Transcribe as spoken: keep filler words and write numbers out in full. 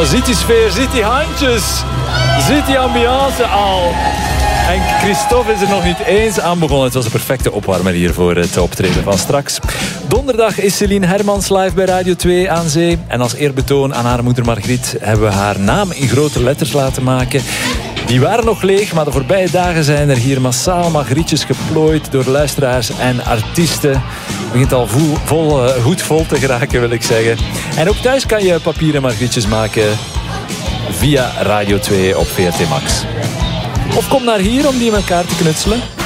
Nou, ziet die sfeer, ziet die handjes. Ziet die ambiance al. En Christophe is er nog niet eens aan begonnen. Het was een perfecte opwarmer hier voor het optreden van straks. Donderdag is Celine Hermans live bij Radio twee aan zee. En als eerbetoon aan haar moeder Margriet hebben we haar naam in grote letters laten maken. Die waren nog leeg, maar de voorbije dagen zijn er hier massaal Margrietjes geplooid door luisteraars en artiesten. Het begint al vol, vol, uh, goed vol te geraken, wil ik zeggen. En ook thuis kan je papieren Margrietjes maken via Radio twee op V R T Max. Of kom naar hier om die in elkaar te knutselen.